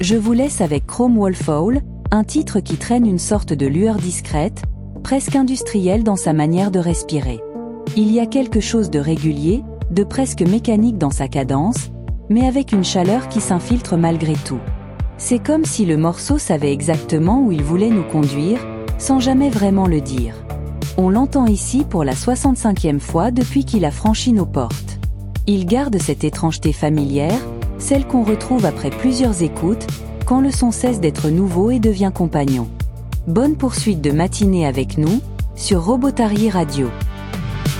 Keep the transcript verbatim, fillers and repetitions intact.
Je vous laisse avec Chrome Wolfowl, un titre qui traîne une sorte de lueur discrète, presque industrielle dans sa manière de respirer. Il y a quelque chose de régulier, de presque mécanique dans sa cadence, mais avec une chaleur qui s'infiltre malgré tout. C'est comme si le morceau savait exactement où il voulait nous conduire, sans jamais vraiment le dire. On l'entend ici pour la soixante-cinquième fois depuis qu'il a franchi nos portes. Il garde cette étrangeté familière, celle qu'on retrouve après plusieurs écoutes, quand le son cesse d'être nouveau et devient compagnon. Bonne poursuite de matinée avec nous, sur Robotary Radio.